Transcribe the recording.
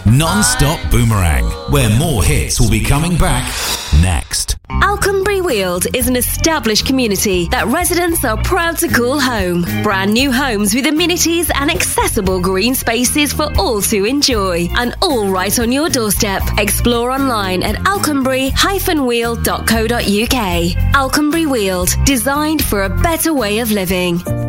Non-stop Boomerang, where more hits will be coming back next. Alconbury Weald is an established community that residents are proud to call home. Brand new homes with amenities and accessible green spaces for all to enjoy. And all right on your doorstep. Explore online at alconbury-weald.co.uk. Alconbury Weald, designed for a better way of living.